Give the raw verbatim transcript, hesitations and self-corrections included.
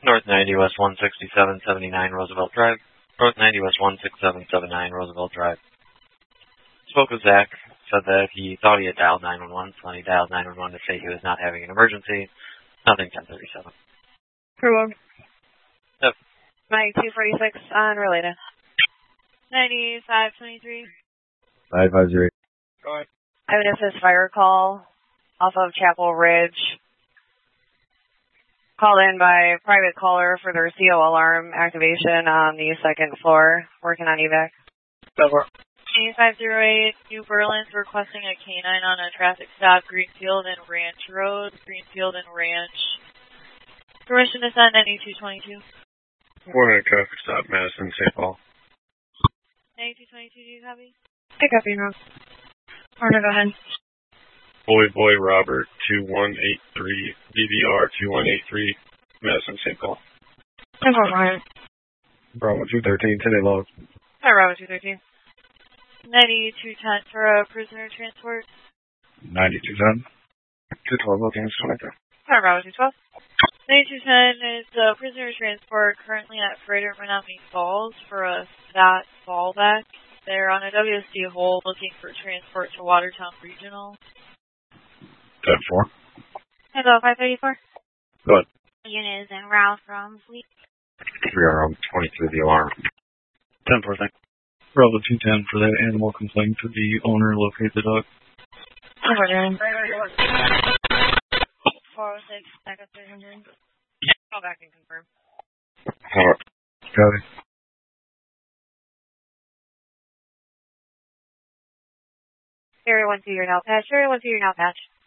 North ninety West one sixty-seven seventy-nine Roosevelt Drive. North ninety West one six seven seven nine Roosevelt Drive. Spoke with Zach. Said that he thought he had dialed nine one one, so he dialed nine one one to say he was not having an emergency. Nothing ten thirty-seven. Approval. Yep. ninety-two forty-six unrelated. ninety-five twenty-three. five five zero. Go ahead. I have an assist fire call off of Chapel Ridge. Called in by a private caller for their C O alarm activation on the second floor. Working on evac. Over. eighty-five oh eight, New Berlin's requesting a canine on a traffic stop, Greenfield and Ranch Road, Greenfield and Ranch. Permission to send ninety-two twenty-two. One at a traffic stop, Madison, Saint Paul. ninety-two twenty-two, do you copy? I copy, Rose. Order, go ahead. Boy Boy Robert, two one eight three, D V R two one eight three, Madison, Saint Paul. ten four, Ryan. Bravo two thirteen, today log. Hi, Bravo two thirteen. ninety-two ten for a prisoner transport. ninety-two ten. two twelve, looking, twenty-three. Hi, Bravo two twelve. ninety-two ten is a prisoner transport currently at Freighter Menominee Falls for a S A T fallback. They're on a W S D hold looking for transport to Watertown Regional. ten four. Hello, five thirty-four. Go ahead. Unit is en route from Fleet. We are on twenty-three, the alarm. ten four, thank you. Bravo two ten for that animal complaint to the owner, locate the dog. ten four, Darren. four oh six, backup three hundred. Call back and confirm. Alright. Got it. Area one two, you're now patch. Area one two, you're now patch.